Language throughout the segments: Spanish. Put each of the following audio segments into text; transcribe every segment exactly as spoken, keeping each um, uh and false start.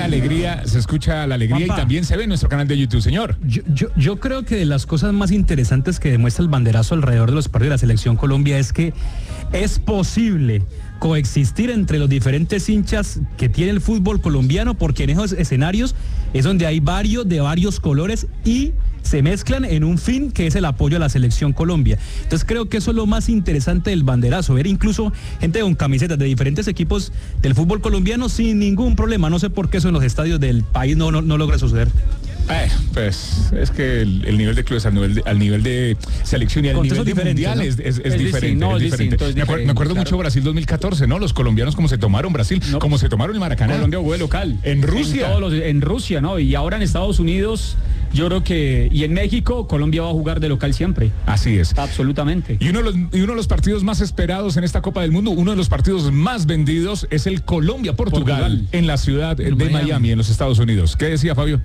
alegría, se escucha la alegría Juanpa. Y también se ve en nuestro canal de YouTube, señor. Yo, yo, yo creo que de las cosas más interesantes que demuestra el banderazo alrededor de los partidos de la Selección Colombia es que es posible coexistir entre los diferentes hinchas que tiene el fútbol colombiano, porque en esos escenarios es donde hay varios de varios colores y se mezclan en un fin que es el apoyo a la Selección Colombia. Entonces creo que eso es lo más interesante del banderazo, ver incluso gente con camisetas de diferentes equipos del fútbol colombiano sin ningún problema. No sé por qué eso en los estadios del país no, no, no logra suceder. Eh, pues es que el, el nivel de clubes al nivel de, al nivel de selección y al nivel de mundial, ¿no? es, es, es, es diferente, no, es es diferente. distinto, es me, acuerdo, me acuerdo claro. mucho Brasil dos mil catorce, ¿no? Los colombianos como se tomaron Brasil, no. como se tomaron el Maracaná. Colombia jugó de local. En Rusia. En, todos los, en Rusia, ¿no? Y ahora en Estados Unidos, yo creo que, y en México, Colombia va a jugar de local siempre. Así es. Absolutamente. Y uno de los, y uno de los partidos más esperados en esta Copa del Mundo, uno de los partidos más vendidos es el Colombia-Portugal, Portugal. en la ciudad de Miami. Miami, en los Estados Unidos. ¿Qué decía Fabio?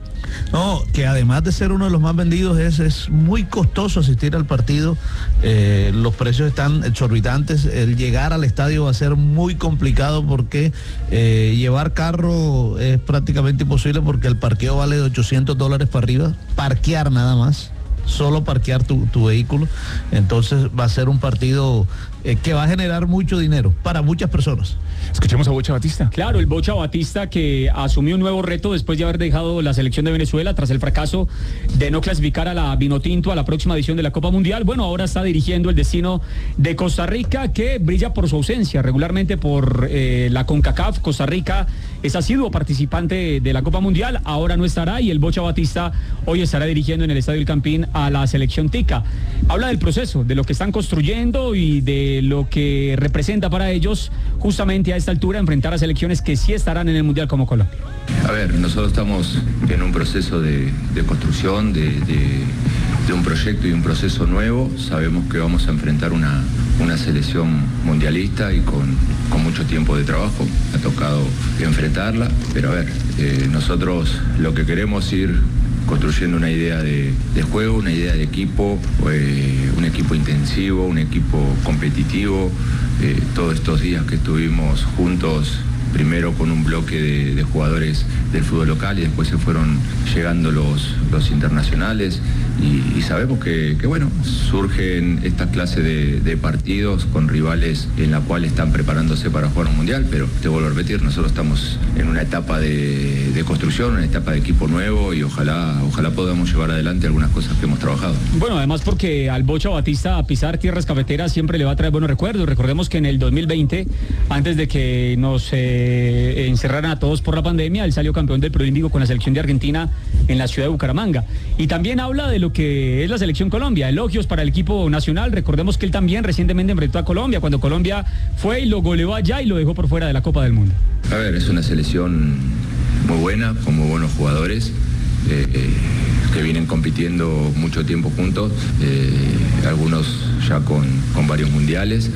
No, que además de ser uno de los más vendidos es, es muy costoso asistir al partido, eh, los precios están exorbitantes, el llegar al estadio va a ser muy complicado porque eh, llevar carro es prácticamente imposible porque el parqueo vale de ochocientos dólares para arriba, parquear nada más, solo parquear tu, tu vehículo, entonces va a ser un partido eh, que va a generar mucho dinero para muchas personas. Escuchemos a Bocha Batista. Claro, el Bocha Batista que asumió un nuevo reto después de haber dejado la selección de Venezuela tras el fracaso de no clasificar a la Vinotinto a la próxima edición de la Copa Mundial. Bueno, ahora está dirigiendo el destino de Costa Rica, que brilla por su ausencia regularmente por eh, la CONCACAF. Costa Rica es asiduo participante de la Copa Mundial, ahora no estará, y el Bocha Batista hoy estará dirigiendo en el Estadio El Campín a la selección tica. Habla del proceso, de lo que están construyendo y de lo que representa para ellos justamente a esta altura enfrentar a selecciones que sí estarán en el Mundial como Colombia. A ver, nosotros estamos en un proceso de, de construcción, de, de, de un proyecto y un proceso nuevo. Sabemos que vamos a enfrentar una, una selección mundialista y con, con mucho tiempo de trabajo. Ha tocado enfrentarla, pero a ver, eh, nosotros lo que queremos es ir construyendo una idea de, de juego, una idea de equipo, eh, un equipo intensivo, un equipo competitivo. Eh, todos estos días que estuvimos juntos, primero con un bloque de, de jugadores del fútbol local y después se fueron llegando los, los internacionales y, y sabemos que, que bueno, surgen esta clase de, de partidos con rivales en la cual están preparándose para jugar un mundial, pero te vuelvo a repetir, nosotros estamos en una etapa de, de construcción, una etapa de equipo nuevo y ojalá, ojalá podamos llevar adelante algunas cosas que hemos trabajado. Bueno, además porque al Bocha Batista a pisar tierras cafeteras siempre le va a traer buenos recuerdos. Recordemos que en el dos mil veinte, antes de que nos eh, encerraran a todos por la pandemia, él salió campeón del Proíndigo con la selección de Argentina en la ciudad de Bucaramanga. Y también habla de lo que es la selección Colombia, elogios para el equipo nacional. Recordemos que él también recientemente enfrentó a Colombia cuando Colombia fue y lo goleó allá y lo dejó por fuera de la Copa del Mundo. A ver, es una selección muy buena, con muy buenos jugadores eh, eh, que vienen compitiendo mucho tiempo juntos, eh, algunos ya con, con varios mundiales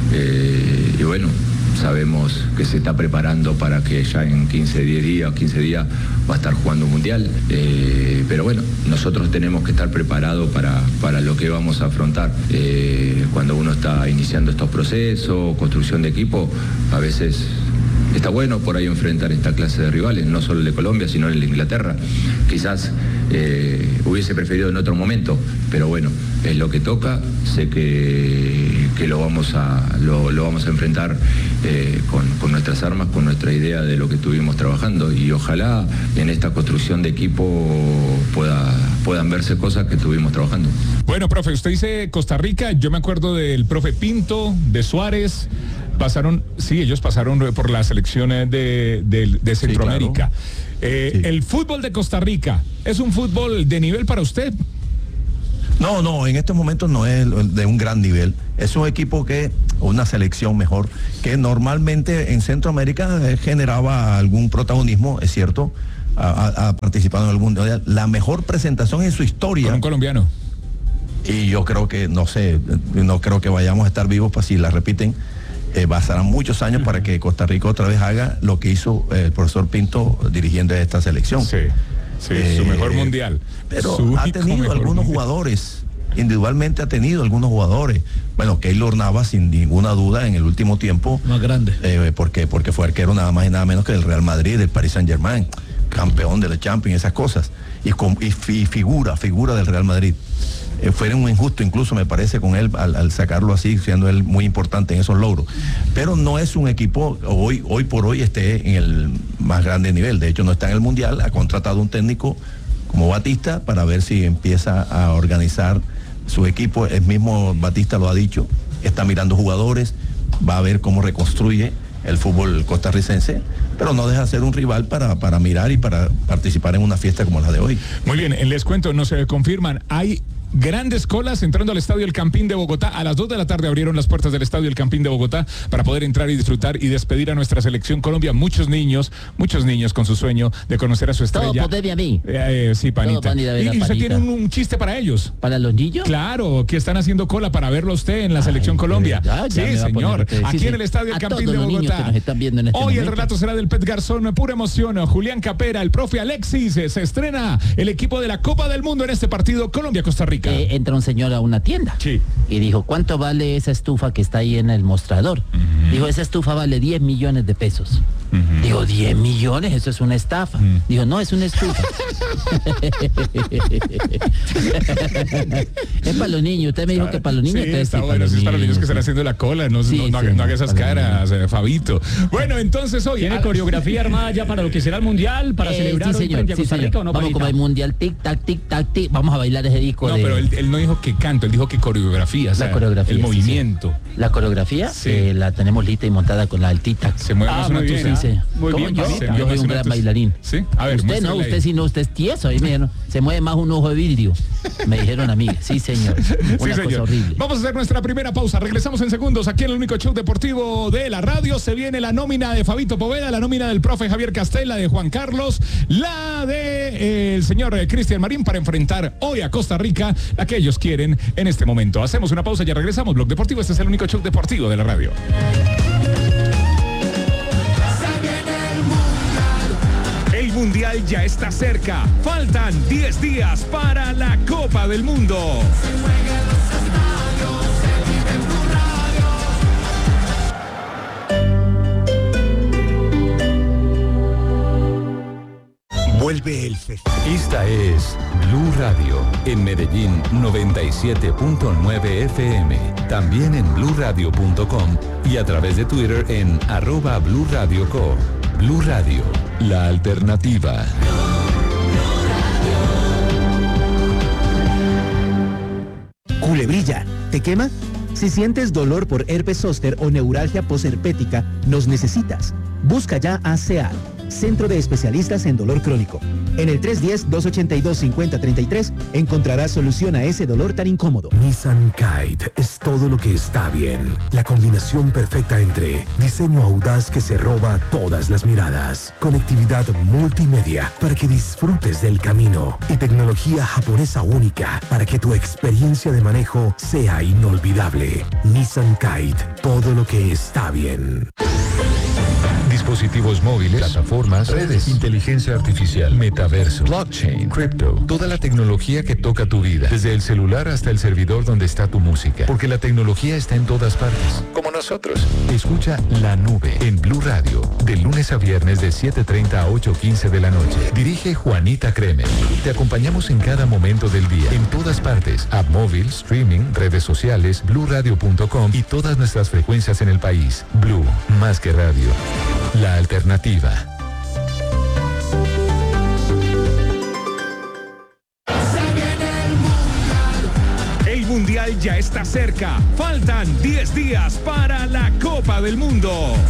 eh, y bueno, sabemos que se está preparando para que ya en quince, diez días o quince días va a estar jugando un mundial. Eh, pero bueno, nosotros tenemos que estar preparados para, para lo que vamos a afrontar. Eh, cuando uno está iniciando estos procesos, construcción de equipo, a veces está bueno por ahí enfrentar esta clase de rivales, no solo el de Colombia, sino el de Inglaterra. Quizás eh, hubiese preferido en otro momento, pero bueno, es lo que toca. Sé que, que lo, vamos a, lo, lo vamos a enfrentar eh, con, con nuestras armas, con nuestra idea de lo que estuvimos trabajando y ojalá en esta construcción de equipo pueda, puedan verse cosas que estuvimos trabajando. Bueno, profe, usted dice Costa Rica, yo me acuerdo del profe Pinto, de Suárez. Pasaron, sí, ellos pasaron por las selecciones de, de, de Centroamérica. Sí, claro. eh, sí. ¿El fútbol de Costa Rica es un fútbol de nivel para usted? No, no, en estos momentos no es de un gran nivel. Es un equipo que, una selección mejor, que normalmente en Centroamérica eh, generaba algún protagonismo, es cierto, ha, ha participado en algún mundial. La mejor presentación en su historia. Con un colombiano. Y yo creo que, no sé, no creo que vayamos a estar vivos para si la repiten. Eh, bastarán muchos años para que Costa Rica otra vez haga lo que hizo eh, el profesor Pinto dirigiendo esta selección. Sí, sí, eh, su mejor mundial. Pero ha tenido algunos mundial. jugadores individualmente ha tenido algunos jugadores. Bueno, Keylor Navas, sin ninguna duda, en el último tiempo. Más grande. Eh, porque, porque fue arquero nada más y nada menos que del Real Madrid, del Paris Saint Germain, campeón de la Champions, esas cosas. Y, con, y, y figura, figura del Real Madrid. Eh, fue un injusto incluso me parece con él al, al sacarlo así, siendo él muy importante en esos logros, pero no es un equipo hoy hoy por hoy esté en el más grande nivel. De hecho no está en el Mundial. Ha contratado un técnico como Batista para ver si empieza a organizar su equipo. El mismo Batista lo ha dicho, está mirando jugadores, va a ver cómo reconstruye el fútbol costarricense, pero no deja de ser un rival para, para mirar y para participar en una fiesta como la de hoy. Muy bien, les cuento, no se confirman, hay grandes colas entrando al Estadio El Campín de Bogotá. A las dos de la tarde abrieron las puertas del Estadio El Campín de Bogotá para poder entrar y disfrutar y despedir a nuestra selección Colombia. Muchos niños, muchos niños con su sueño de conocer a su estrella. Todo poder a mí. Eh, eh, sí, Panita. Todo, y, y usted tiene un, un chiste para ellos. ¿Para los niños? Claro, que están haciendo cola para verlo a usted en la selección Ay, Colombia. Ya, ya sí, señor. Aquí sí, en el Estadio El Campín de Bogotá. Este Hoy momento. El relato será del Pet Garzón, pura emoción. Julián Capera, el profe Alexis, se estrena el equipo de la Copa del Mundo en este partido Colombia-Costa Rica. Eh, entra un señor a una tienda sí. y dijo, ¿cuánto vale esa estufa que está ahí en el mostrador? Uh-huh. Dijo, esa estufa vale diez millones de pesos. Uh-huh. Dijo, diez millones, eso es una estafa. Uh-huh. Dijo, no, es una estufa. Es para los niños, usted me dijo que para los niños. Sí, está sí, bueno, sí, es para los niños que están haciendo la cola, no, sí, no, no, sí, no haga esas caras, eh, Fabito. Bueno, entonces hoy... ¿Tiene coreografía armada ya para lo que será el Mundial, para eh, celebrar sí, señor, frente a Costa sí, Rica o no? Vamos como el Mundial, tic, tac, tic, tac, tic, vamos a bailar ese disco. No, de... pero él, él no dijo que canto, él dijo que coreografía, o sea, la coreografía, el movimiento. Sí, sí. La coreografía sí. eh, la tenemos lista y montada con la del tic-tac. Se mueve más ah, una muy bien, tusa. ¿eh? Muy bien, yo, yo soy un gran bailarín. Sí, a ver, usted no, usted sí no, usted es tieso, ahí me dijeron, se mueve más un ojo de vidrio. Me dijeron a mí, sí señor, una sí, cosa señor. horrible. Vamos a hacer nuestra primera pausa, regresamos en segundos aquí en el único show deportivo de la radio. Se viene la nómina de Fabito Poveda, la nómina del profe Javier Castel, la de Juan Carlos, la de eh, el señor eh, Cristian Marín para enfrentar hoy a Costa Rica, la que ellos quieren en este momento. Hacemos una pausa y ya regresamos. Blog Deportivo, este es el único show deportivo de la radio. El Mundial ya está cerca. Faltan diez días para la Copa del Mundo. Vuelve el festival. Esta es Blue Radio en Medellín noventa y siete punto nueve F M. También en blue radio punto com y a través de Twitter en arroba Blue Radio Co. Blue Radio, la alternativa. Culebrilla, ¿te quema? Si sientes dolor por herpes zóster o neuralgia posherpética, nos necesitas. Busca ya a C E A L, Centro de Especialistas en Dolor Crónico. En el tres uno cero, dos ocho dos, cinco cero tres tres encontrarás solución a ese dolor tan incómodo. Nissan Kite es todo lo que está bien. La combinación perfecta entre diseño audaz que se roba todas las miradas, conectividad multimedia para que disfrutes del camino y tecnología japonesa única para que tu experiencia de manejo sea inolvidable. Nissan Kite, todo lo que está bien. Dispositivos móviles, plataformas, redes, inteligencia artificial, metaverso, blockchain, cripto, toda la tecnología que toca tu vida, desde el celular hasta el servidor donde está tu música, porque la tecnología está en todas partes, como nosotros. Escucha La Nube en Blue Radio, de lunes a viernes de siete treinta a ocho quince de la noche. Dirige Juanita Kremer. Te acompañamos en cada momento del día, en todas partes, app móvil, streaming, redes sociales, blue radio punto com y todas nuestras frecuencias en el país. Blue, más que radio. La alternativa. El Mundial ya está cerca. Faltan diez días para la Copa del Mundo.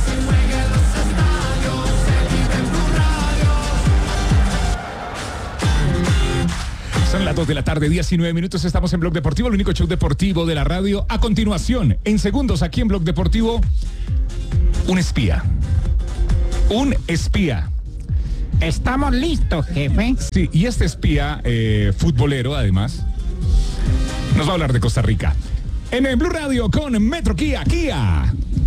Son las dos de la tarde, diecinueve minutos, estamos en Blog Deportivo, el único show deportivo de la radio. A continuación, en segundos aquí en Blog Deportivo, un espía. Un espía. Estamos listos, jefe. Sí, y este espía eh, futbolero, además, nos va a hablar de Costa Rica. En el Blue Radio con Metro Kia, Kia.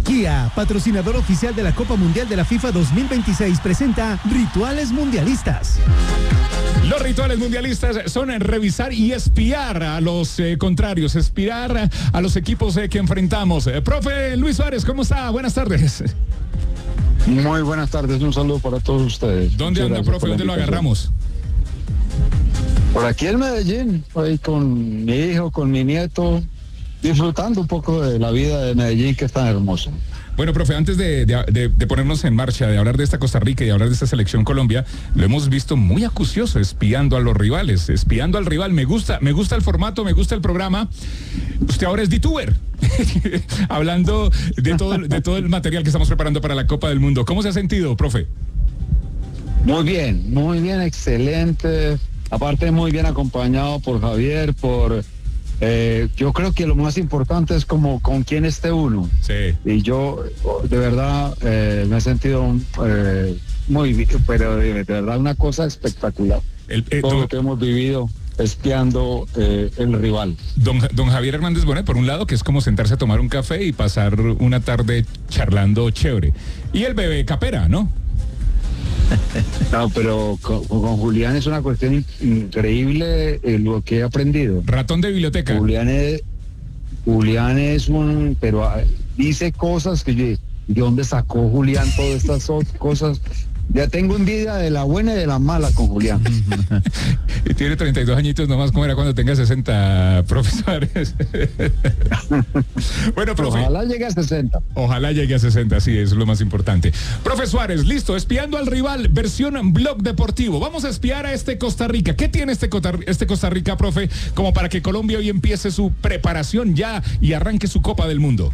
Kia, patrocinador oficial de la Copa Mundial de la FIFA dos mil veintiséis, presenta Rituales Mundialistas. Los rituales mundialistas son revisar y espiar a los eh, contrarios, espiar a los equipos eh, que enfrentamos. Eh, profe Luis Suárez, ¿cómo está? Buenas tardes. Muy buenas tardes, un saludo para todos ustedes. ¿Dónde anda, profe? ¿Dónde lo agarramos? Por aquí en Medellín, ahí con mi hijo, con mi nieto, disfrutando un poco de la vida de Medellín, que es tan hermosa. Bueno, profe, antes de, de, de, de ponernos en marcha, de hablar de esta Costa Rica y de hablar de esta selección Colombia, lo hemos visto muy acucioso, espiando a los rivales, espiando al rival. Me gusta, me gusta el formato, me gusta el programa. Usted ahora es VTuber, hablando de todo, de todo el material que estamos preparando para la Copa del Mundo. ¿Cómo se ha sentido, profe? Muy bien, muy bien, excelente. Aparte, muy bien acompañado por Javier, por... Eh, yo creo que lo más importante es como con quién esté uno. Sí. Y yo de verdad eh, me he sentido eh, muy bien, pero de, de verdad una cosa espectacular. El, eh, Todo don, lo que hemos vivido espiando eh, el rival. Don, don Javier Hernández Bonet, por un lado, que es como sentarse a tomar un café y pasar una tarde charlando chévere. Y el bebé Capera, ¿no? No, pero con, con Julián es una cuestión in, increíble eh, lo que he aprendido. Ratón de biblioteca. Julián es, Julián es un, pero ah, dice cosas que yo, ¿de dónde sacó Julián todas estas cosas? Ya tengo envidia de la buena y de la mala con Julián. Y tiene treinta y dos añitos nomás, ¿cómo era cuando tenga sesenta, profesores? Bueno, profe. Ojalá llegue a sesenta. Ojalá llegue a sesenta, sí, eso es lo más importante. Profe Suárez, listo, espiando al rival, versión blog deportivo. Vamos a espiar a este Costa Rica. ¿Qué tiene este, este Costa Rica, profe, como para que Colombia hoy empiece su preparación ya y arranque su Copa del Mundo?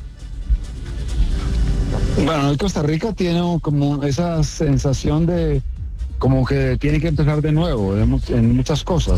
Bueno, el Costa Rica tiene como esa sensación de como que tiene que empezar de nuevo en, en muchas cosas.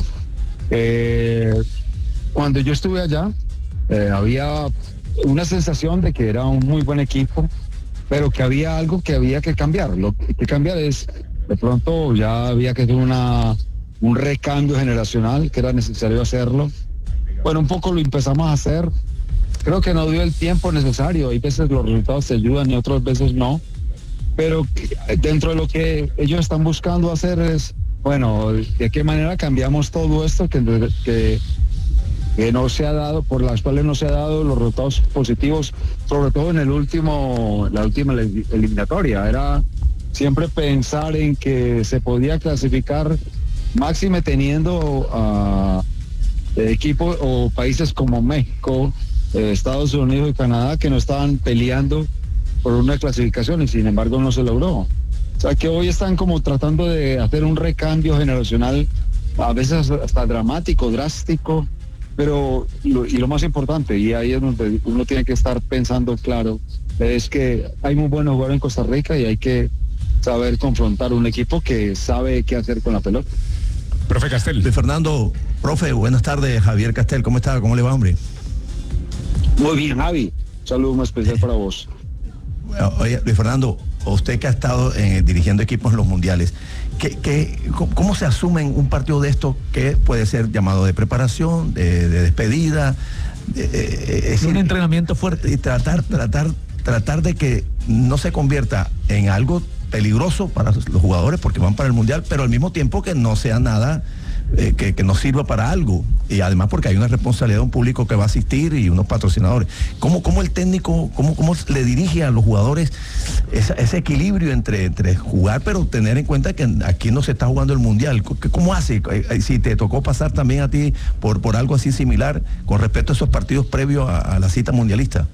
Eh, cuando yo estuve allá, eh, había una sensación de que era un muy buen equipo, pero que había algo que había que cambiar. Lo que hay que cambiar es, de pronto ya había que hacer una, un recambio generacional, que era necesario hacerlo. Bueno, un poco lo empezamos a hacer. Creo que no dio el tiempo necesario. Hay veces los resultados te ayudan y otras veces no. Pero dentro de lo que ellos están buscando hacer es, bueno, ¿de qué manera cambiamos todo esto que, que, que no se ha dado, por las cuales no se ha dado los resultados positivos, sobre todo en el último, la última eliminatoria? Era siempre pensar en que se podía clasificar, máxime teniendo a uh, equipos o países como México, Estados Unidos y Canadá, que no estaban peleando por una clasificación y sin embargo no se logró. O sea que hoy están como tratando de hacer un recambio generacional, a veces hasta dramático, drástico, pero lo, y lo más importante, y ahí es donde uno tiene que estar pensando claro, es que hay muy buenos jugadores en Costa Rica y hay que saber confrontar un equipo que sabe qué hacer con la pelota. Profe Castel. De Fernando, profe, buenas tardes. Javier Castel, ¿cómo está? ¿Cómo le va, hombre? Muy bien, Javi. Un saludo muy especial para vos. Bueno, oye, Luis Fernando, usted que ha estado eh, dirigiendo equipos en los mundiales, ¿qué, qué, ¿cómo se asume en un partido de esto que puede ser llamado de preparación, de, de despedida? De, de, es un entrenamiento fuerte. Y tratar, tratar, tratar de que no se convierta en algo peligroso para los jugadores porque van para el mundial, pero al mismo tiempo que no sea nada eh, que, que nos sirva para algo. Y además porque hay una responsabilidad de un público que va a asistir y unos patrocinadores. ¿Cómo, cómo el técnico, cómo, cómo le dirige a los jugadores esa, ese equilibrio entre, entre jugar, pero tener en cuenta que aquí no se está jugando el mundial? ¿Cómo hace? Si te tocó pasar también a ti por, por algo así similar con respecto a esos partidos previos a, a la cita mundialista.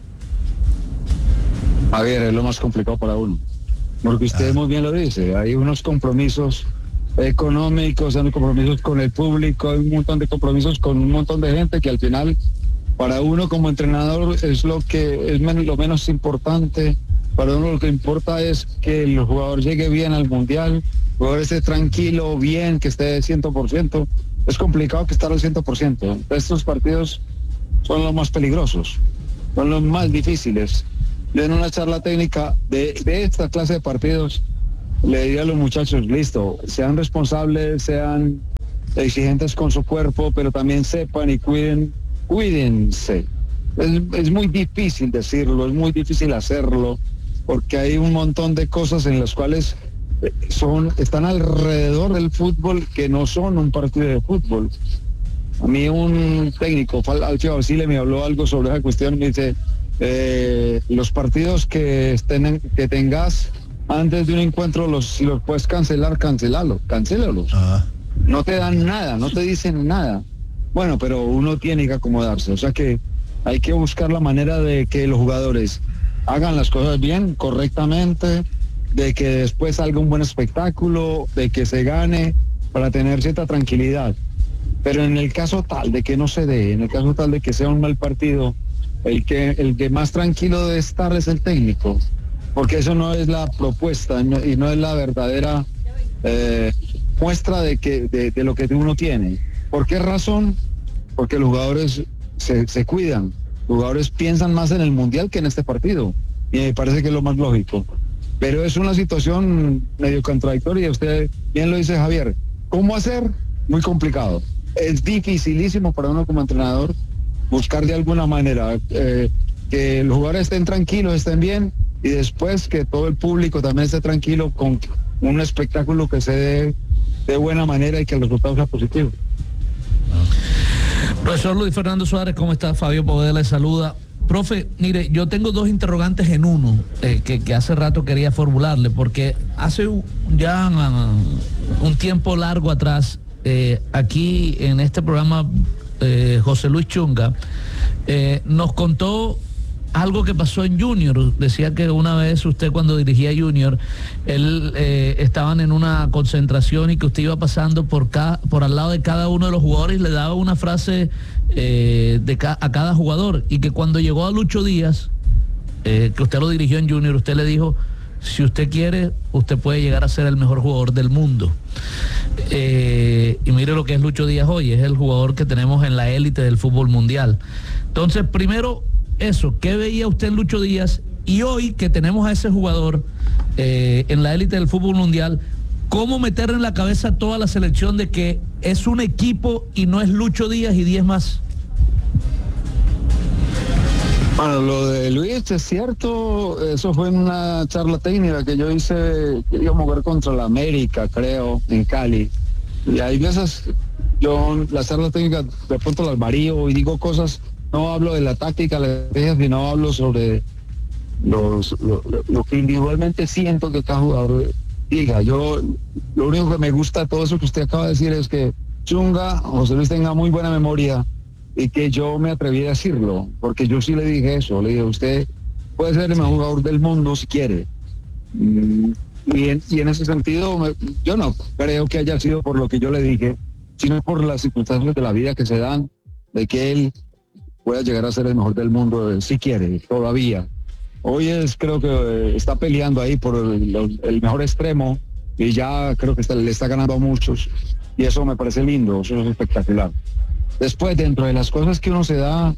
A ver, es lo más complicado para uno. Porque usted ah. muy bien lo dice, hay unos compromisos económicos, hay compromisos con el público, hay un montón de compromisos con un montón de gente que al final para uno como entrenador es lo que es menos, lo menos importante. Para uno lo que importa es que el jugador llegue bien al mundial, el jugador esté tranquilo, bien, que esté cien por ciento. Es complicado que estar al cien por ciento. Estos partidos son los más peligrosos, son los más difíciles. Yo en una charla técnica de, de esta clase de partidos le diría a los muchachos, listo, sean responsables, sean exigentes con su cuerpo, pero también sepan y cuiden, cuídense, es, es muy difícil decirlo, es muy difícil hacerlo, porque hay un montón de cosas en las cuales son, están alrededor del fútbol que no son un partido de fútbol. A mí un técnico, Alfio Basile, me habló algo sobre esa cuestión, me dice, eh, los partidos que, estén, que tengas antes de un encuentro, los, si los puedes cancelar, cancelarlos, cancélalos. Ah. No te dan nada, no te dicen nada. Bueno, pero uno tiene que acomodarse, o sea que hay que buscar la manera de que los jugadores hagan las cosas bien, correctamente, de que después salga un buen espectáculo, de que se gane para tener cierta tranquilidad. Pero en el caso tal de que no se dé, en el caso tal de que sea un mal partido, el que, el que más tranquilo debe estar es el técnico, porque eso no es la propuesta no, y no es la verdadera eh, muestra de, que, de, de lo que uno tiene. ¿Por qué razón? Porque los jugadores se, se cuidan, los jugadores piensan más en el Mundial que en este partido, y me parece que es lo más lógico. Pero es una situación medio contradictoria, usted bien lo dice, Javier. ¿Cómo hacer? Muy complicado. Es dificilísimo para uno como entrenador buscar de alguna manera eh, que los jugadores estén tranquilos, estén bien, y después que todo el público también esté tranquilo con un espectáculo que se dé de buena manera y que el resultado sea positivo. Profesor Luis Fernando Suárez, ¿cómo está? Fabio Poveda le saluda. Profe, mire, yo tengo dos interrogantes en uno eh, que, que hace rato quería formularle, porque hace ya uh, un tiempo largo atrás, eh, aquí en este programa, eh, José Luis Chunga eh, nos contó algo que pasó en Junior. Decía que una vez usted, cuando dirigía Junior, él eh, estaban en una concentración y que usted iba pasando por cada, por al lado de cada uno de los jugadores y le daba una frase eh, de ca a cada jugador, y que cuando llegó a Lucho Díaz, eh, que usted lo dirigió en Junior, usted le dijo: si usted quiere, usted puede llegar a ser el mejor jugador del mundo. Eh, y mire lo que es Lucho Díaz hoy, es el jugador que tenemos en la élite del fútbol mundial. Entonces, primero, eso, ¿qué veía usted en Lucho Díaz? Y hoy que tenemos a ese jugador eh, en la élite del fútbol mundial, ¿cómo meterle en la cabeza a toda la selección de que es un equipo y no es Lucho Díaz y diez más? Bueno, lo de Luis es cierto, eso fue en una charla técnica que yo hice, que íbamos a ver contra la América, creo, en Cali. Y hay veces, yo las charlas técnicas de pronto las varío y digo cosas, no hablo de la táctica, la estrategia, sino hablo sobre los, lo, lo que individualmente siento que cada jugador diga. Yo, lo único que me gusta de todo eso que usted acaba de decir es que Chunga, José Luis, tenga muy buena memoria, y que yo me atreví a decirlo, porque yo sí le dije eso, le dije: usted puede ser el mejor jugador del mundo si quiere. Mm, y, en, y en ese sentido, me, yo no creo que haya sido por lo que yo le dije, sino por las circunstancias de la vida que se dan, de que él pueda llegar a ser el mejor del mundo si quiere, todavía. Hoy es, creo que eh, está peleando ahí por el, el mejor extremo, y ya creo que está, le está ganando a muchos, y eso me parece lindo, eso es espectacular. Después, dentro de las cosas que uno se da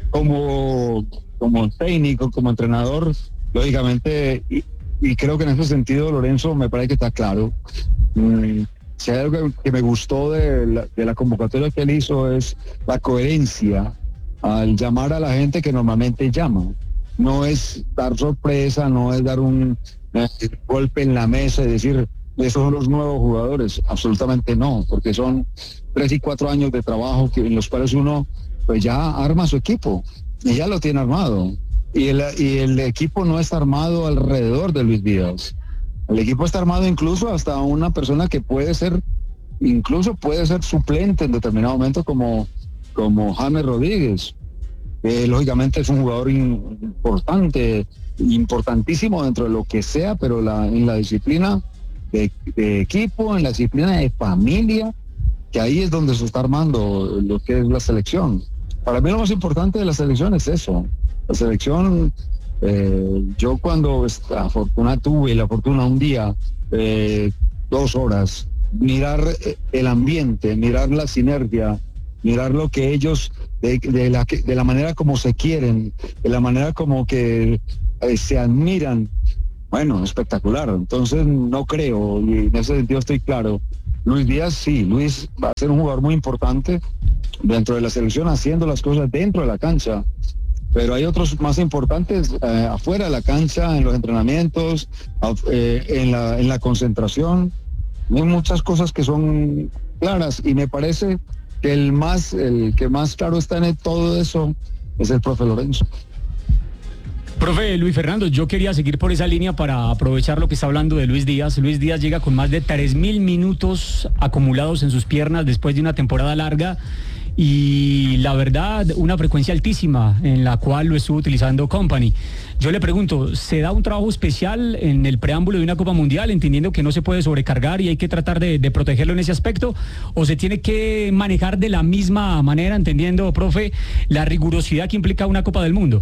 como, como técnico, como entrenador, lógicamente, y, y creo que en ese sentido Lorenzo me parece que está claro. Mm, si hay algo que, que me gustó de la, de la convocatoria que él hizo, es la coherencia al llamar a la gente que normalmente llama. No es dar sorpresa, no es dar un eh, golpe en la mesa y decir: esos son los nuevos jugadores. Absolutamente no, porque son tres y cuatro años de trabajo que, en los cuales uno pues ya arma su equipo y ya lo tiene armado. Y el, y el equipo no está armado alrededor de Luis Díaz. El equipo está armado incluso hasta una persona que puede ser, incluso puede ser suplente en determinado momento, como, como James Rodríguez. Eh, lógicamente es un jugador importante, importantísimo dentro de lo que sea, pero la, en la disciplina de, de equipo, en la disciplina de familia, que ahí es donde se está armando lo que es la selección. Para mí lo más importante de la selección es eso. La selección, eh, yo cuando la fortuna tuve, la fortuna un día, eh, dos horas, mirar el ambiente, mirar la sinergia, mirar lo que ellos, de, de, la, de la manera como se quieren, de la manera como que eh, se admiran, bueno, espectacular. Entonces no creo, y en ese sentido estoy claro. Luis Díaz, sí, Luis va a ser un jugador muy importante dentro de la selección, haciendo las cosas dentro de la cancha, pero hay otros más importantes eh, afuera de la cancha, en los entrenamientos, eh, en, la, en la concentración. Hay muchas cosas que son claras y me parece que el más, el que más claro está en todo eso es el profe Lorenzo. Profe Luis Fernando, yo quería seguir por esa línea para aprovechar lo que está hablando de Luis Díaz. Luis Díaz llega con más de tres mil minutos acumulados en sus piernas después de una temporada larga y la verdad una frecuencia altísima en la cual lo estuvo utilizando Company. Yo le pregunto, ¿se da un trabajo especial en el preámbulo de una Copa Mundial, entendiendo que no se puede sobrecargar y hay que tratar de, de protegerlo en ese aspecto? ¿O se tiene que manejar de la misma manera, entendiendo, profe, la rigurosidad que implica una Copa del Mundo?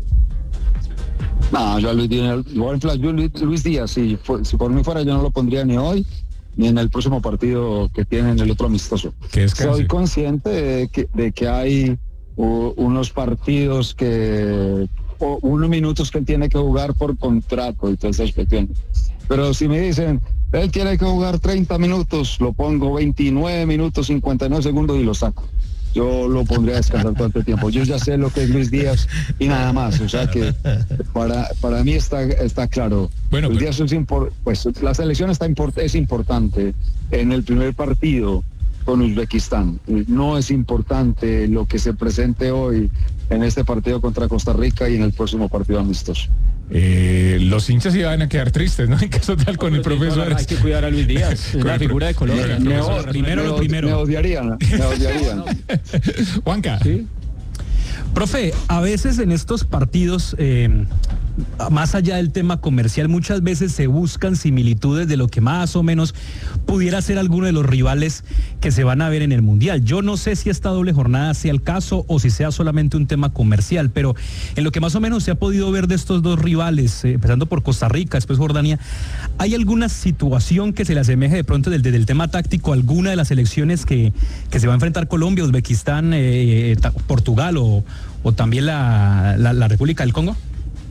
No, yo a Luis Díaz, yo Luis, Luis Díaz si, si por mí fuera yo no lo pondría ni hoy ni en el próximo partido que tiene en el otro amistoso. Soy consciente de que, de que hay uh, unos partidos que, o unos minutos que él tiene que jugar por contrato y todo eso, pero si me dicen, él tiene que jugar treinta minutos, lo pongo veintinueve minutos, cincuenta y nueve segundos y lo saco. Yo lo pondría a descansar todo el tiempo. Yo ya sé lo que es Luis Díaz y nada más. O sea que para para mí está está claro. Bueno, Luis Díaz es impor, pues la selección está import, es importante en el primer partido con Uzbekistán. No es importante lo que se presente hoy en este partido contra Costa Rica y en el próximo partido amistoso. Eh, los hinchas iban a quedar tristes, ¿no? En caso tal con el profesor. Hay que cuidar a Luis Díaz, es la figura de Colombia. Me, me, primero me, lo primero. Me odiarían, me odiarían. Juanca. ¿Sí? Profe, a veces en estos partidos, eh, más allá del tema comercial, muchas veces se buscan similitudes de lo que más o menos pudiera ser alguno de los rivales que se van a ver en el Mundial. Yo no sé si esta doble jornada sea el caso o si sea solamente un tema comercial, pero en lo que más o menos se ha podido ver de estos dos rivales, eh, empezando por Costa Rica, después Jordania, ¿hay alguna situación que se le asemeje de pronto desde el tema táctico a alguna de las selecciones que, que se va a enfrentar Colombia, Uzbekistán, eh, Portugal o, o también la, la, la República del Congo?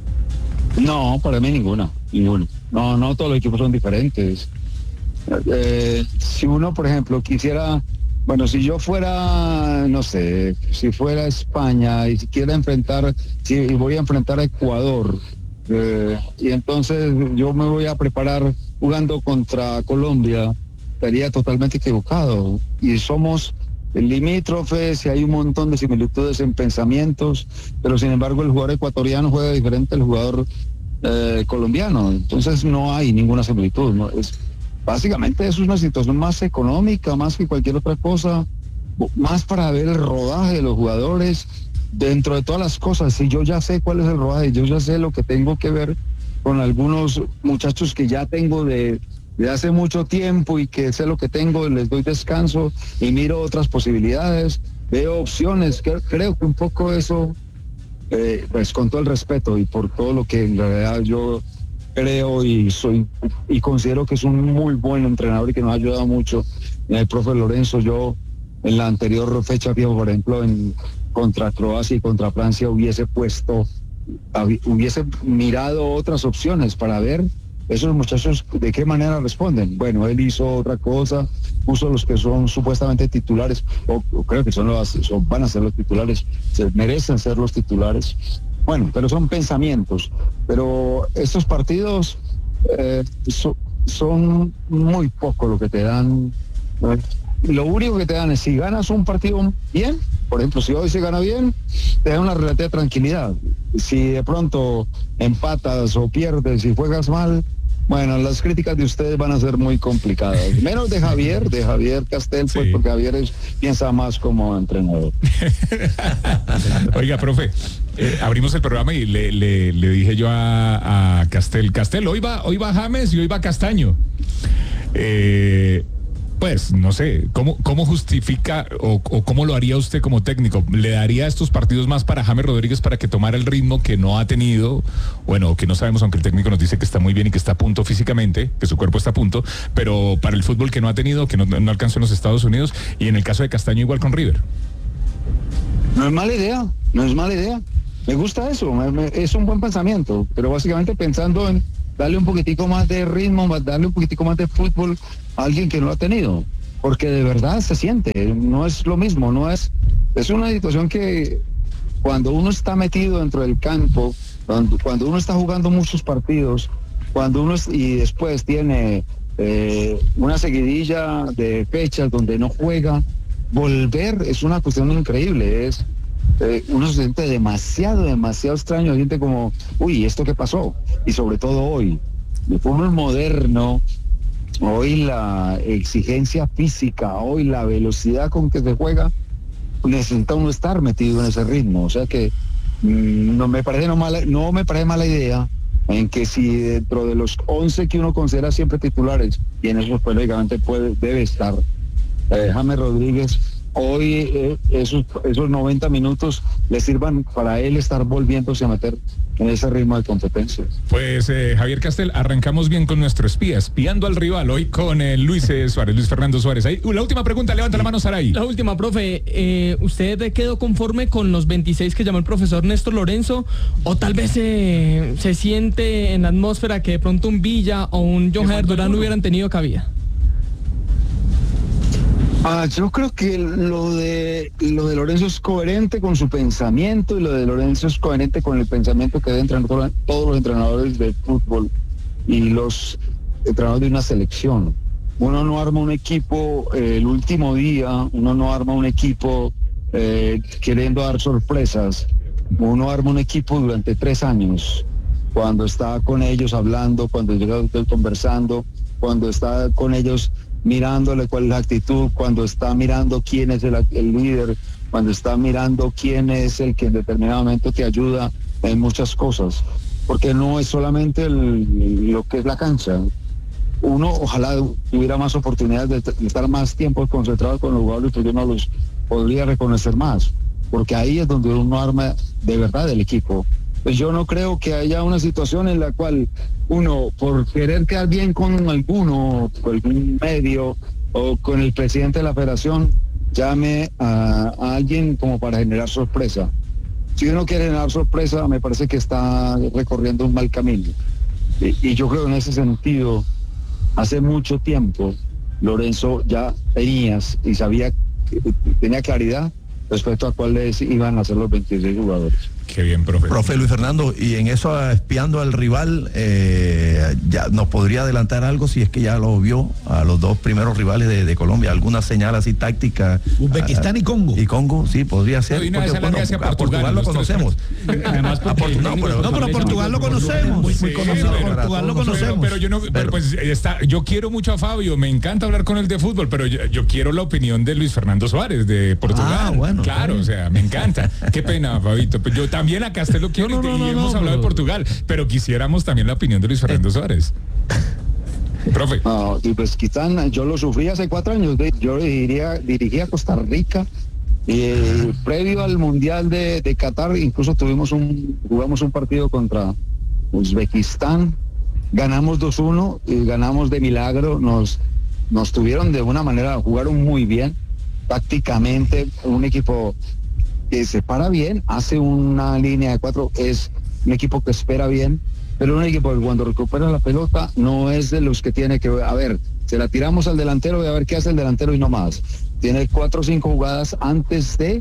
No, para mí ninguna, ninguna. No, no, todos los equipos son diferentes. Eh, si uno, por ejemplo, quisiera, bueno, si yo fuera, no sé, si fuera España y si quiera enfrentar, si voy a enfrentar a Ecuador, eh, y entonces yo me voy a preparar jugando contra Colombia, estaría totalmente equivocado. Y somos limítrofes y hay un montón de similitudes en pensamientos, pero sin embargo el jugador ecuatoriano juega diferente al jugador eh, colombiano, entonces no hay ninguna similitud, ¿no? Es, básicamente eso es una situación más económica, más que cualquier otra cosa, más para ver el rodaje de los jugadores dentro de todas las cosas. Si yo ya sé cuál es el rodaje, yo ya sé lo que tengo que ver con algunos muchachos que ya tengo de de hace mucho tiempo y que sé lo que tengo, les doy descanso y miro otras posibilidades, veo opciones, que, creo que un poco eso, eh, pues con todo el respeto y por todo lo que en realidad yo creo y soy y considero que es un muy buen entrenador y que nos ha ayudado mucho, el profe Lorenzo. Yo en la anterior fecha, por ejemplo, en contra Croacia y contra Francia hubiese puesto, hubiese mirado otras opciones para ver esos muchachos de qué manera responden. Bueno, él hizo otra cosa, puso los que son supuestamente titulares, o, o creo que son los, son, van a ser los titulares, se merecen ser los titulares. Bueno, pero son pensamientos. Pero estos partidos eh, so, son muy poco lo que te dan. ¿No? Lo único que te dan es si ganas un partido bien, por ejemplo, si hoy se gana bien, te da una relativa tranquilidad. Si de pronto empatas o pierdes y juegas mal, bueno, las críticas de ustedes van a ser muy complicadas. Menos de Javier, de Javier Castel, sí. Pues porque Javier es, piensa más como entrenador. Oiga, profe, eh, abrimos el programa y le, le, le dije yo a, a Castel, Castel, hoy va, hoy va James y hoy va Castaño. Eh... Pues, no sé, ¿cómo, cómo justifica o, o cómo lo haría usted como técnico? ¿Le daría estos partidos más para James Rodríguez para que tomara el ritmo que no ha tenido? Bueno, que no sabemos, aunque el técnico nos dice que está muy bien y que está a punto físicamente, que su cuerpo está a punto, pero para el fútbol que no ha tenido, que no, no alcanzó en los Estados Unidos, y en el caso de Castaño igual con River. No es mala idea, no es mala idea. Me gusta eso, me, me, es un buen pensamiento, pero básicamente pensando en darle un poquitico más de ritmo, darle un poquitico más de fútbol a alguien que no lo ha tenido, porque de verdad se siente, no es lo mismo, no es, es una situación que cuando uno está metido dentro del campo, cuando, cuando uno está jugando muchos partidos, cuando uno es, y después tiene eh, una seguidilla de fechas donde no juega, volver es una cuestión increíble, es eh, uno se siente demasiado, demasiado extraño, siente como, uy, ¿esto qué pasó? Y sobre todo hoy, el fútbol moderno, hoy la exigencia física, hoy la velocidad con que se juega, necesita uno estar metido en ese ritmo, o sea que mmm, no me parece no mala, no me parece mala idea en que si dentro de los once que uno considera siempre titulares, y en eso pues lógicamente puede, debe estar eh, James Rodríguez, hoy eh, esos, esos noventa minutos le sirvan para él estar volviéndose a meter en ese ritmo de competencia. Pues eh, Javier Castel, arrancamos bien con nuestro espía, espiando al rival hoy con eh, Luis eh, Suárez, Luis Fernando Suárez. Ahí, la última pregunta, levanta sí. la mano, Saray. La última, profe, eh, ¿usted quedó conforme con los veintiséis que llamó el profesor Néstor Lorenzo? ¿O tal vez eh, se siente en la atmósfera que de pronto un Villa o un John Jair Durán hubieran tenido cabida? Ah, yo creo que lo de lo de Lorenzo es coherente con su pensamiento y lo de Lorenzo es coherente con el pensamiento que deben tener todos los entrenadores de fútbol y los entrenadores de una selección. Uno no arma un equipo eh, el último día, uno no arma un equipo eh, queriendo dar sorpresas, uno arma un equipo durante tres años, cuando está con ellos hablando, cuando llega conversando, cuando está con ellos mirándole cuál es la actitud, cuando está mirando quién es el, el líder, cuando está mirando quién es el que en determinado momento te ayuda en muchas cosas, porque no es solamente el, lo que es la cancha. Uno ojalá tuviera más oportunidades de, de estar más tiempo concentrado con los jugadores, porque uno los podría reconocer más, porque ahí es donde uno arma de verdad el equipo. Pues yo no creo que haya una situación en la cual uno, por querer quedar bien con alguno, con algún medio o con el presidente de la federación, llame a, a alguien como para generar sorpresa. Si uno quiere generar sorpresa, me parece que está recorriendo un mal camino. Y, y yo creo que en ese sentido, hace mucho tiempo, Lorenzo ya tenías y sabía, tenía claridad respecto a cuáles iban a ser los veintiséis jugadores. Qué bien, profe. Profe Luis Fernando, y en eso, espiando al rival, eh, ya nos podría adelantar algo si es que ya lo vio a los dos primeros rivales de, de Colombia, alguna señal así táctica. Uzbekistán a, y Congo. Y Congo, sí, podría ser. Porque, bueno, a Portugal, Portugal lo conocemos. Además, a Portu no, pero, no, pero Portugal lo conocemos. Muy, muy sí, conocido. Pero, Portugal lo conocemos. Pero, pero yo no, pero, pero pues está, yo quiero mucho a Fabio, me encanta hablar con él de fútbol, pero yo, yo quiero la opinión de Luis Fernando Suárez de Portugal. Ah, bueno. Claro, o sea, me encanta. Qué pena, Fabito. Pues yo también a Castelo quiero no, no, no, y hemos no, hablado pero... de Portugal, pero quisiéramos también la opinión de Luis Fernando Suárez. Profe. No, y pues quizás yo lo sufrí hace cuatro años. Yo dirigiría, dirigía a Costa Rica. Eh, previo al Mundial de, de Qatar, incluso tuvimos un, jugamos un partido contra Uzbekistán. Ganamos dos uno y ganamos de milagro. Nos, nos tuvieron de una manera, jugaron muy bien. Tácticamente, un equipo que se para bien, hace una línea de cuatro, es un equipo que espera bien, pero un equipo que cuando recupera la pelota no es de los que tiene que, a ver, se la tiramos al delantero y a ver qué hace el delantero y no más. Tiene cuatro o cinco jugadas antes de, eh,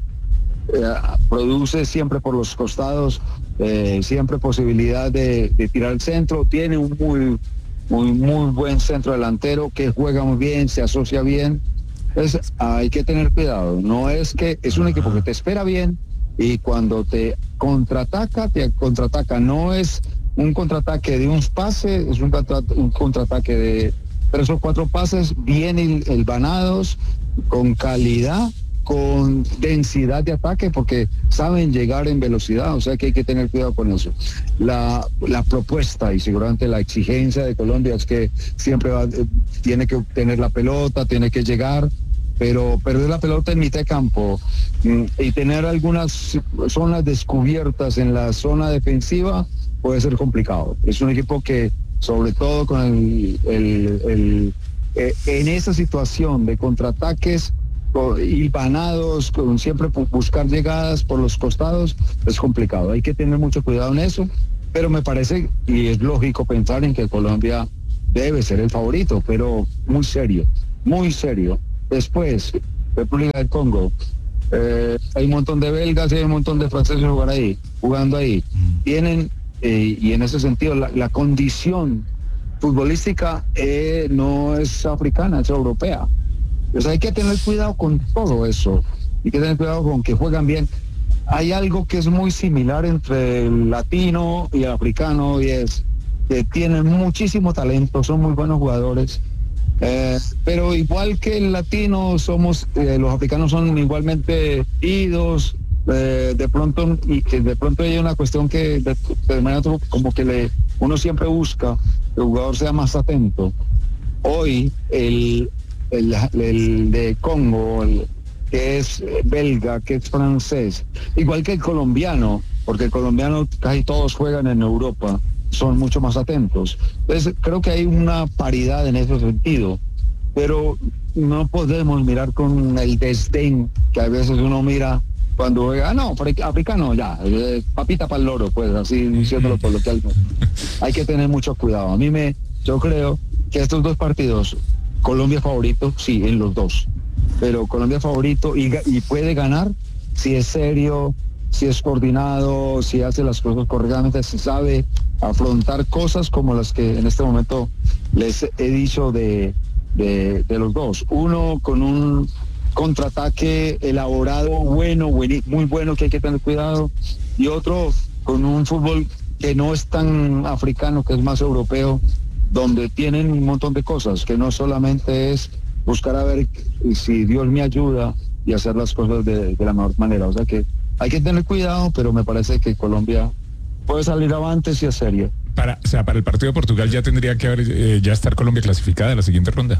produce siempre por los costados, eh, siempre posibilidad de, de tirar el centro, tiene un muy, muy, muy buen centro delantero que juega muy bien, se asocia bien. Entonces hay que tener cuidado, no es que es un equipo que te espera bien y cuando te contraataca, te contraataca, no es un contraataque de un pase, es un, un contraataque de tres o cuatro pases bien hilvanados, con calidad, con densidad de ataque, porque saben llegar en velocidad, o sea que hay que tener cuidado con eso. La, la propuesta y seguramente la exigencia de Colombia es que siempre va, tiene que tener la pelota, tiene que llegar, pero perder la pelota en mitad de campo y tener algunas zonas descubiertas en la zona defensiva puede ser complicado. Es un equipo que, sobre todo con el, el, el eh, en esa situación de contraataques hilvanados, con siempre buscar llegadas por los costados, es complicado. Hay que tener mucho cuidado en eso, pero me parece, y es lógico pensar en que Colombia debe ser el favorito, pero muy serio, muy serio. Después, República del Congo, Eh, hay un montón de belgas y hay un montón de franceses jugar ahí, jugando ahí. Tienen, eh, y en ese sentido, la, la condición futbolística eh, no es africana, es europea. Entonces hay que tener cuidado con todo eso. Hay que tener cuidado con que juegan bien. Hay algo que es muy similar entre el latino y el africano, y es que tienen muchísimo talento, son muy buenos jugadores, eh, pero igual que el latino somos, eh, los africanos son igualmente idos, eh, de pronto, y que de pronto hay una cuestión que de, de manera como que le, uno siempre busca que el jugador sea más atento. Hoy el, el, el de Congo, el, que es belga, que es francés, igual que el colombiano, porque el colombiano casi todos juegan en Europa, son mucho más atentos. Entonces creo que hay una paridad en ese sentido, pero no podemos mirar con el desdén que a veces uno mira cuando juega, ah no, africano ya, eh, papita para el loro, pues así diciéndolo coloquialmente. Hay que tener mucho cuidado. A mí me, yo creo que estos dos partidos, Colombia favorito, sí, en los dos, pero Colombia favorito y, y puede ganar si es serio, si es coordinado, si hace las cosas correctamente, si sabe afrontar cosas como las que en este momento les he dicho de, de, de los dos. Uno con un contraataque elaborado, bueno, buen, muy bueno, que hay que tener cuidado, y otro con un fútbol que no es tan africano, que es más europeo, donde tienen un montón de cosas, que no solamente es buscar a ver si Dios me ayuda y hacer las cosas de, de la mejor manera. O sea que hay que tener cuidado, pero me parece que Colombia puede salir avante si es serio. Para, o sea, para el partido de Portugal ya tendría que haber, eh, ya estar Colombia clasificada en la siguiente ronda.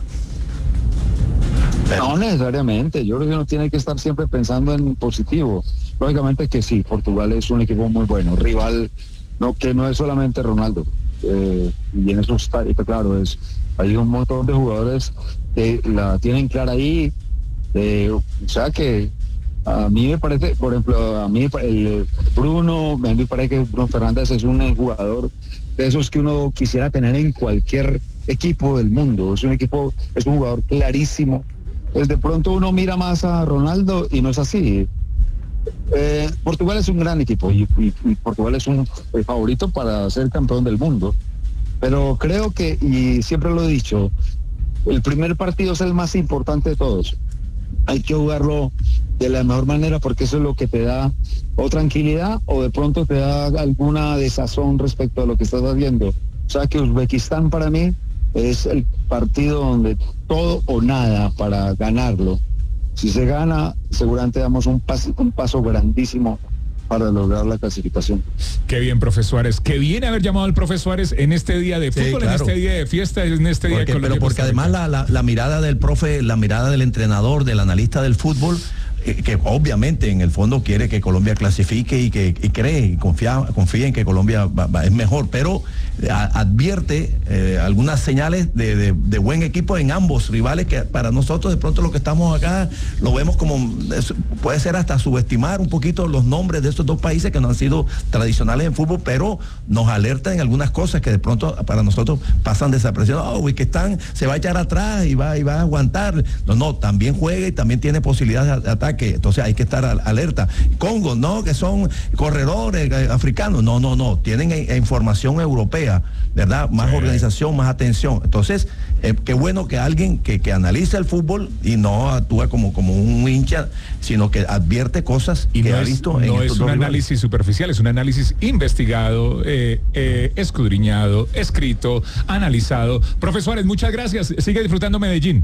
No necesariamente, yo creo que uno tiene que estar siempre pensando en positivo. Lógicamente que sí, Portugal es un equipo muy bueno, rival, no que no es solamente Ronaldo, eh, y en eso está, claro, es, hay un montón de jugadores que la tienen clara ahí, eh, o sea que a mí me parece, por ejemplo, a mí el Bruno, a mí me parece que Bruno Fernández es un jugador de esos que uno quisiera tener en cualquier equipo del mundo. Es un equipo, es un jugador clarísimo. Pues de pronto uno mira más a Ronaldo y no es así. Eh, Portugal es un gran equipo y, y, y Portugal es un el favorito para ser campeón del mundo. Pero creo que, y siempre lo he dicho, el primer partido es el más importante de todos. Hay que jugarlo de la mejor manera porque eso es lo que te da o tranquilidad o de pronto te da alguna desazón respecto a lo que estás haciendo. O sea que Uzbekistán para mí es el partido donde todo o nada para ganarlo. Si se gana, seguramente damos un paso, un paso grandísimo para lograr la clasificación. Qué bien, profe Suárez. Qué bien haber llamado al profe Suárez en este día de fútbol, sí, claro, en este día de fiesta, en este día porque, de Colombia. Pero porque además la, la, la mirada del profe, la mirada del entrenador, del analista del fútbol, eh, que obviamente en el fondo quiere que Colombia clasifique y que y cree y confía, confía en que Colombia va, va, es mejor, pero a, advierte eh, algunas señales de, de, de buen equipo en ambos rivales, que para nosotros de pronto lo que estamos acá lo vemos como, puede ser hasta subestimar un poquito los nombres de estos dos países que no han sido tradicionales en fútbol, pero nos alerta en algunas cosas que de pronto para nosotros pasan desapercibidas. Oh, Uzbekistán se va a echar atrás y va, y va a aguantar. No, no, también juega y también tiene posibilidades de ataque, entonces hay que estar alerta. Congo, no, que son corredores eh, africanos, no, no, no, tienen eh, información europea, ¿verdad? Más sí, organización, más atención. Entonces, eh, qué bueno que alguien que, que analiza el fútbol y no actúa como, como un hincha, sino que advierte cosas y que no ha visto es, en no estos es un análisis rivales. Superficial, es un análisis investigado, eh, eh, escudriñado, escrito, analizado. Profe Suárez, muchas gracias. Sigue disfrutando Medellín.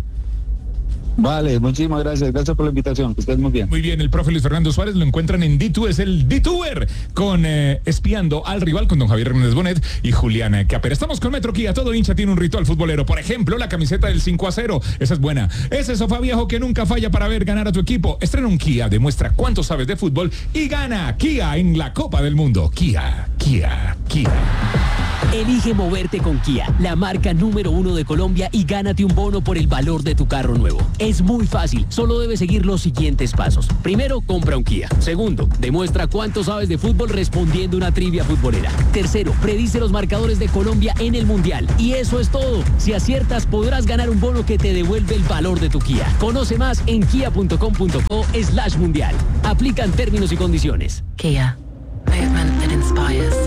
Vale, muchísimas gracias. Gracias por la invitación. Que estés muy bien. Muy bien, el profe Luis Fernando Suárez lo encuentran en D dos, es el D-Tuber, con eh, Espiando al Rival, con don Javier Hernández Bonet y Juliana Capera. Estamos con Metro Kia. Todo hincha tiene un ritual futbolero. Por ejemplo, la camiseta del cinco a cero. Esa es buena. Ese sofá viejo que nunca falla para ver ganar a tu equipo. Estrena un Kia, demuestra cuánto sabes de fútbol y gana Kia en la Copa del Mundo. Kia, Kia, Kia. Elige moverte con Kia, la marca número uno de Colombia, y gánate un bono por el valor de tu carro nuevo. Es muy fácil, solo debes seguir los siguientes pasos. Primero, compra un Kia. Segundo, demuestra cuánto sabes de fútbol respondiendo una trivia futbolera. Tercero, predice los marcadores de Colombia en el Mundial. Y eso es todo. Si aciertas, podrás ganar un bono que te devuelve el valor de tu Kia. Conoce más en kia punto com punto co slash mundial. Aplican términos y condiciones. Kia. Movement that inspires.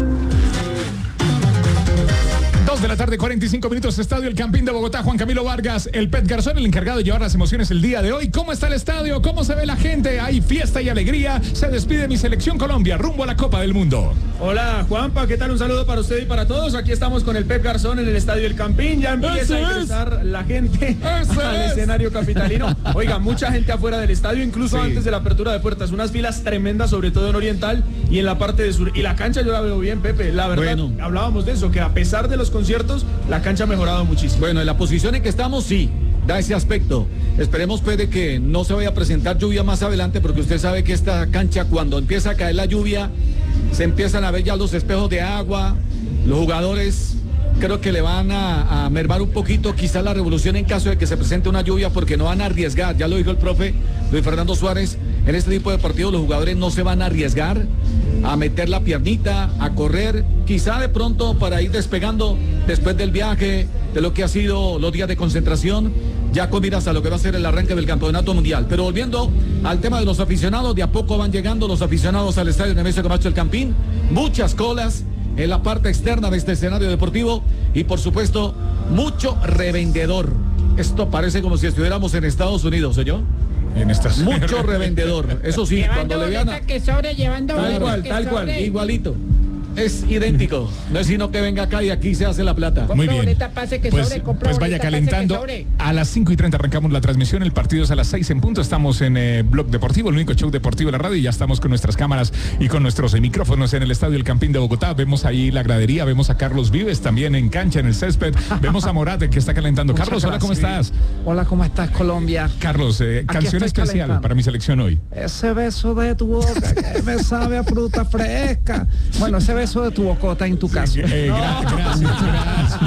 dos de la tarde, cuarenta y cinco minutos, Estadio El Campín de Bogotá. Juan Camilo Vargas, el Pet Garzón, el encargado de llevar las emociones el día de hoy. ¿Cómo está el estadio? ¿Cómo se ve la gente? Hay fiesta y alegría. Se despide mi selección Colombia rumbo a la Copa del Mundo. Hola, Juanpa, ¿qué tal? Un saludo para usted y para todos. Aquí estamos con el Pep Garzón en el Estadio El Campín. Ya empieza ¡Ese a ingresar es! la gente ¡Ese al es! escenario capitalino. Oiga, mucha gente afuera del estadio, incluso sí. antes de la apertura de puertas. Unas filas tremendas, sobre todo en Oriental y en la parte de sur. Y la cancha yo la veo bien, Pepe. La verdad, bueno. hablábamos de eso, que a pesar de los conciertos, la cancha ha mejorado muchísimo. Bueno, en la posición en que estamos, sí, da ese aspecto. Esperemos, Pede, que no se vaya a presentar lluvia más adelante, porque usted sabe que esta cancha, cuando empieza a caer la lluvia, se empiezan a ver ya los espejos de agua. Los jugadores creo que le van a, a mermar un poquito quizás la revolución en caso de que se presente una lluvia, porque no van a arriesgar. Ya lo dijo el profe Luis Fernando Suárez, en este tipo de partidos los jugadores no se van a arriesgar a meter la piernita, a correr, quizá de pronto para ir despegando después del viaje, de lo que ha sido los días de concentración, ya con miras a lo que va a ser el arranque del campeonato mundial. Pero volviendo al tema de los aficionados, de a poco van llegando los aficionados al estadio Nemesio Camacho El Campín, muchas colas en la parte externa de este escenario deportivo y por supuesto mucho revendedor. Esto parece como si estuviéramos en Estados Unidos, señor. En estas... Mucho revendedor, eso sí, cuando le vean a... que sobre, llevando tal cual, que tal sobre. cual, igualito. Es idéntico, no es sino que venga acá y aquí se hace la plata. Muy bien, boleta, pase que pues, sobre, pues vaya calentando. A las cinco y treinta arrancamos la transmisión, el partido es a las seis en punto. Estamos en eh, Blog Deportivo, el único show deportivo de la radio, y ya estamos con nuestras cámaras y con nuestros eh, micrófonos en el Estadio El Campín de Bogotá. Vemos ahí la gradería, vemos a Carlos Vives también en cancha, en el césped. Vemos a Morate que está calentando. Muchas Carlos, hola, ¿cómo gracias. estás? Hola, ¿cómo estás, Colombia? Carlos, eh, canción especial calentando. Para mi selección hoy. Ese beso de tu boca que me sabe a fruta fresca. Bueno, ese beso de tu bocota en tu caso. Sí, eh, no. Gracias, gracias.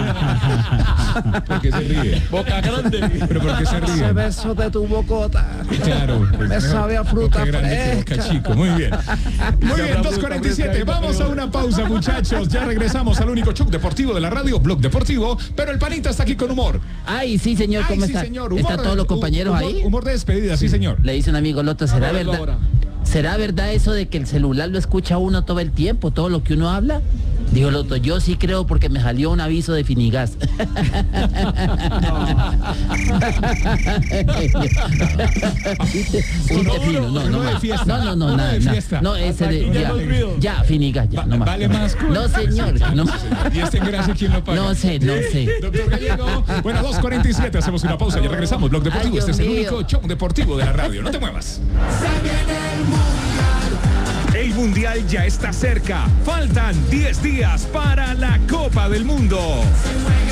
¿Por qué se ríe? Boca grande. ¿Pero por qué se ríe? Ese beso de tu bocota. Claro. Pues me sabe a fruta boca grande fresca. que boca chico. Muy bien. Muy bien, dos cuarenta y siete. Vamos a una pausa, muchachos. Ya regresamos al único show deportivo de la radio, Blog Deportivo. Pero el panita está aquí con humor. Ay, sí, señor. ¿Cómo Ay, está? Sí, señor. Humor, ¿Están todos los compañeros humor, ahí? Humor de despedida, sí, sí señor. Le dice un amigo al otro, ¿será verdad? Ahora. ¿Será verdad eso de que el celular lo escucha uno todo el tiempo, todo lo que uno habla? Dijo el otro, yo sí creo porque me salió un aviso de Finigas. No, no, no, no, no, no, nada, nada. No, ese de, ya, ya, Finigas, ya, no más. Vale más. No, señor. No. ¿Y este engrase quién lo paga? No sé, no sé. Doctor Gallego, bueno, dos cuarenta y siete, hacemos una pausa, ya regresamos. Blog Deportivo, Ay, este es el mío. único show deportivo de la radio. No te muevas. El Mundial ya está cerca. Faltan diez días para la Copa del Mundo.